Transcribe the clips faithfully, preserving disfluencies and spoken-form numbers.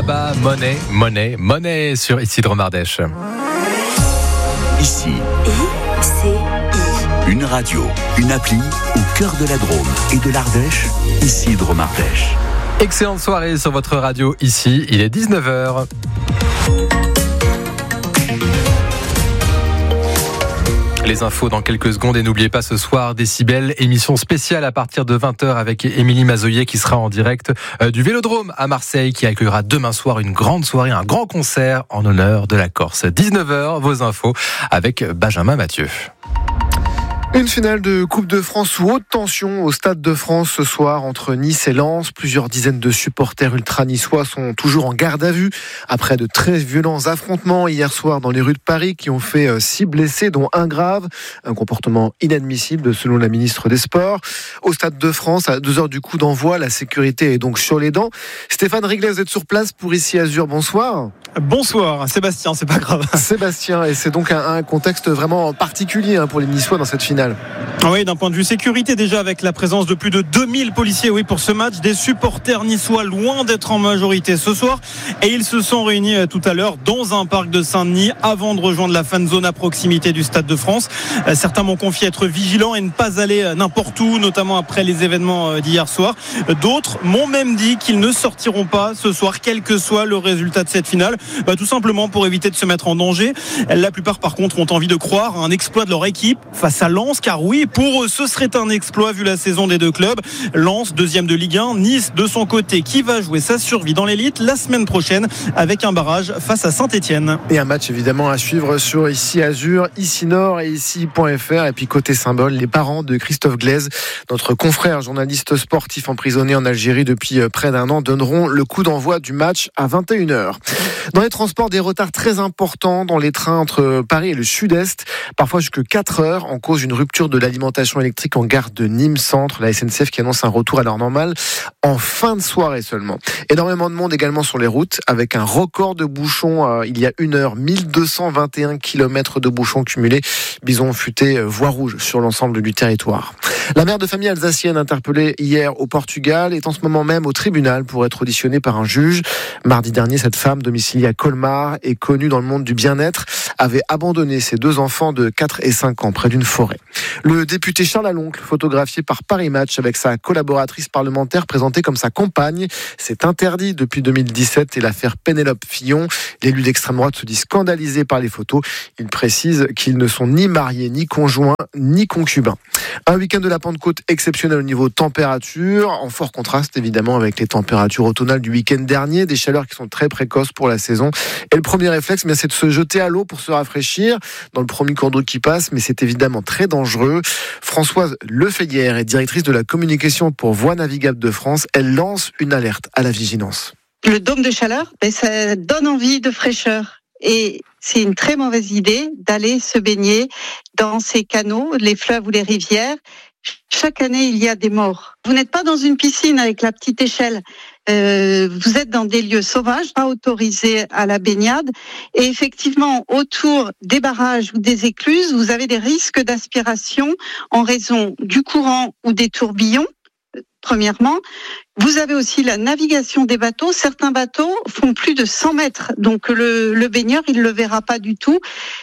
Abba, Money, Money, Money sur Ici Drôme Ardèche. Ici, I C I. une radio, une appli au cœur de la Drôme et de l'Ardèche. Ici Drôme Ardèche. Excellente soirée sur votre radio ici, il est dix-neuf heures. Les infos dans quelques secondes et n'oubliez pas ce soir Décibel, émission spéciale à partir de vingt heures avec Émilie Mazoyer qui sera en direct du Vélodrome à Marseille qui accueillera demain soir une grande soirée, un grand concert en honneur de la Corse. dix-neuf heures, vos infos avec Benjamin Mathieu. Une finale de Coupe de France sous haute tension au Stade de France ce soir entre Nice et Lens. Plusieurs dizaines de supporters ultra-niçois sont toujours en garde à vue après de très violents affrontements hier soir dans les rues de Paris qui ont fait six blessés, dont un grave. Un comportement inadmissible selon la ministre des Sports. Au Stade de France, à deux heures du coup d'envoi, la sécurité est donc sur les dents. Stéphane Riglet, vous êtes sur place pour Ici Azur. Bonsoir. Bonsoir, Sébastien, c'est pas grave. Sébastien, et c'est donc un, un contexte vraiment particulier hein, pour les Niçois dans cette finale. Oui, d'un point de vue sécurité déjà, avec la présence de plus de deux mille policiers oui, pour ce match, des supporters niçois loin d'être en majorité ce soir, et ils se sont réunis tout à l'heure dans un parc de Saint-Denis avant de rejoindre la fan zone à proximité du Stade de France. Certains m'ont confié être vigilants et ne pas aller n'importe où, notamment après les événements d'hier soir. D'autres m'ont même dit qu'ils ne sortiront pas ce soir, quel que soit le résultat de cette finale, bah, tout simplement pour éviter de se mettre en danger. La plupart par contre ont envie de croire à un exploit de leur équipe face à Lens, car oui, pour eux ce serait un exploit vu la saison des deux clubs. Lens, deuxième de Ligue un, Nice de son côté qui va jouer sa survie dans l'élite la semaine prochaine avec un barrage face à Saint-Etienne. Et un match évidemment à suivre sur Ici Azur, Ici Nord et Ici point F R. Et puis côté symbole, les parents de Christophe Glaise, notre confrère journaliste sportif emprisonné en Algérie depuis près d'un an, donneront le coup d'envoi du match à vingt et une heures. Dans les transports, des retards très importants dans les trains entre Paris et le Sud-Est, parfois jusqu'à quatre heures en cause d'une rupture de l'alimentation électrique en gare de Nîmes Centre. La S N C F qui annonce un retour à l'heure normale en fin de soirée seulement. Énormément de monde également sur les routes avec un record de bouchons euh, il y a une heure, mille deux cent vingt et un kilomètres de bouchons cumulés. Bison futé, euh, voie rouge sur l'ensemble du territoire. La mère de famille alsacienne interpellée hier au Portugal est en ce moment même au tribunal pour être auditionnée par un juge. Mardi dernier, cette femme domiciliée à Colmar et connue dans le monde du bien-être avait abandonné ses deux enfants de quatre et cinq ans près d'une forêt. Le député Charles Aloncle, photographié par Paris Match avec sa collaboratrice parlementaire présentée comme sa compagne, c'est interdit depuis deux mille dix-sept et l'affaire Pénélope Fillon. L'élu d'extrême droite se dit scandalisé par les photos. Il précise qu'ils ne sont ni mariés, ni conjoints, ni concubins. Un week-end de la Pentecôte exceptionnel au niveau température, en fort contraste évidemment avec les températures automnales du week-end dernier, des chaleurs qui sont très précoces pour la saison. Et le premier réflexe, eh bien, c'est de se jeter à l'eau pour se rafraîchir dans le premier cours d'eau qui passe, mais c'est évidemment très dangereux. Françoise Lefeillère est directrice de la communication pour Voies navigables de France. Elle lance une alerte à la vigilance. Le dôme de chaleur, ben, ça donne envie de fraîcheur. Et c'est une très mauvaise idée d'aller se baigner dans ces canaux, les fleuves ou les rivières. Chaque année, il y a des morts. Vous n'êtes pas dans une piscine avec la petite échelle. Euh, vous êtes dans des lieux sauvages, pas autorisés à la baignade. Et effectivement, autour des barrages ou des écluses, vous avez des risques d'aspiration en raison du courant ou des tourbillons. Premièrement, vous avez aussi la navigation des bateaux. Certains bateaux font plus de cent mètres, donc le, le baigneur, il le verra pas du tout.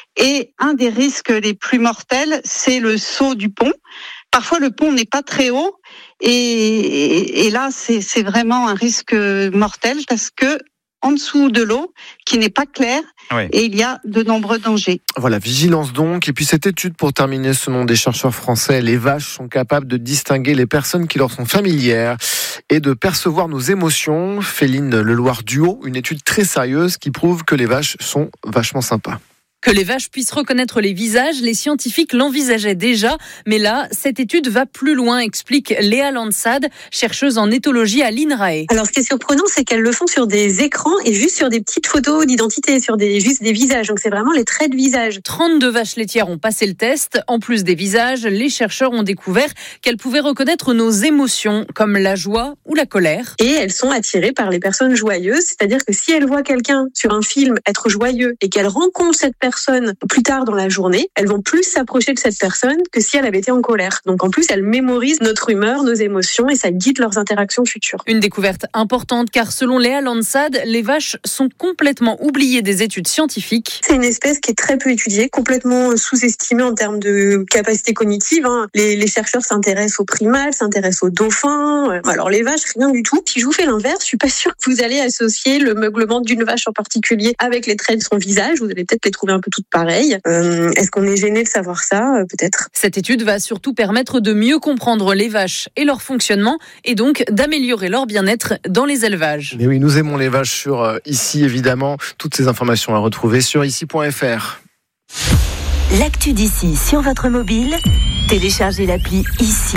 Et un des risques les plus mortels, c'est le saut du pont. Parfois, le pont n'est pas très haut, et, et, et là, c'est, c'est vraiment un risque mortel parce que en dessous de l'eau, qui n'est pas claire, oui. Et il y a de nombreux dangers. Voilà, vigilance donc. Et puis cette étude, pour terminer, selon des chercheurs français, les vaches sont capables de distinguer les personnes qui leur sont familières et de percevoir nos émotions. Féline Leloir Duo, une étude très sérieuse qui prouve que les vaches sont vachement sympas. Que les vaches puissent reconnaître les visages, les scientifiques l'envisageaient déjà. Mais là, cette étude va plus loin, explique Léa Lansad, chercheuse en éthologie à l'INRAE. Alors, ce qui est surprenant, c'est qu'elles le font sur des écrans et juste sur des petites photos d'identité, sur des, juste des visages. Donc, c'est vraiment les traits de visage. trente-deux vaches laitières ont passé le test. En plus des visages, les chercheurs ont découvert qu'elles pouvaient reconnaître nos émotions, comme la joie ou la colère. Et elles sont attirées par les personnes joyeuses. C'est-à-dire que si elles voient quelqu'un sur un film être joyeux et qu'elles rencontrent cette personne personne plus tard dans la journée, elles vont plus s'approcher de cette personne que si elle avait été en colère. Donc en plus, elles mémorisent notre humeur, nos émotions et ça guide leurs interactions futures. Une découverte importante car selon Léa Lansad, les vaches sont complètement oubliées des études scientifiques. C'est une espèce qui est très peu étudiée, complètement sous-estimée en termes de capacité cognitive. Les, les chercheurs s'intéressent aux primates, s'intéressent aux dauphins. Alors les vaches, rien du tout. Si je vous fais l'inverse, je suis pas sûre que vous allez associer le meuglement d'une vache en particulier avec les traits de son visage. Vous allez peut-être les trouver un peu toutes pareilles. Euh, est-ce qu'on est gêné de savoir ça ? euh, Peut-être. Cette étude va surtout permettre de mieux comprendre les vaches et leur fonctionnement et donc d'améliorer leur bien-être dans les élevages. Mais oui, nous aimons les vaches sur euh, ici, évidemment. Toutes ces informations à retrouver sur ici point f r. L'actu d'ici sur votre mobile, téléchargez l'appli Ici.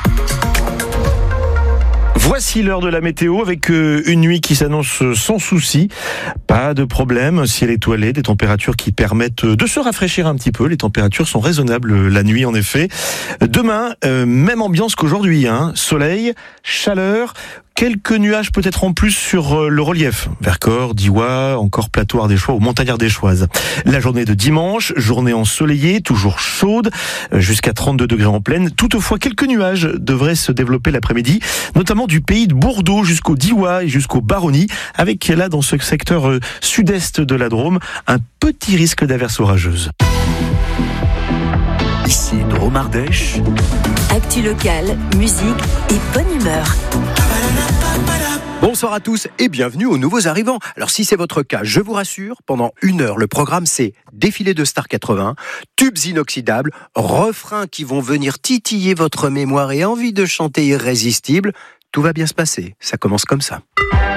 Voici l'heure de la météo avec une nuit qui s'annonce sans souci. Pas de problème, ciel étoilé, des températures qui permettent de se rafraîchir un petit peu. Les températures sont raisonnables la nuit en effet. Demain, euh, même ambiance qu'aujourd'hui, hein. Soleil, chaleur, quelques nuages peut-être en plus sur le relief. Vercors, Diois, encore plateau ardéchois ou montagne ardéchoise. La journée de dimanche, journée ensoleillée, toujours chaude, jusqu'à trente-deux degrés en pleine. Toutefois, quelques nuages devraient se développer l'après-midi, notamment du pays de Bordeaux jusqu'au Diois et jusqu'au Baronnie, avec là dans ce secteur sud-est de la Drôme, un petit risque d'averses orageuses. Ici Drôme Ardèche. Actu locale, musique et bonne humeur. Bonsoir à tous et bienvenue aux nouveaux arrivants. Alors si c'est votre cas, je vous rassure, pendant une heure, le programme c'est défilé de Star quatre-vingts, tubes inoxydables, refrains qui vont venir titiller votre mémoire et envie de chanter irrésistible. Tout va bien se passer, ça commence comme ça.